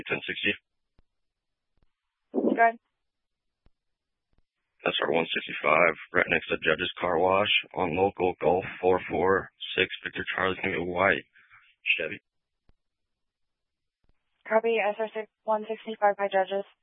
1060. Good. That's our 165, right next to Judge's Car Wash on local Golf 446 Victor Charlie, going to be a white Chevy. Copy, SR 165 by Judges.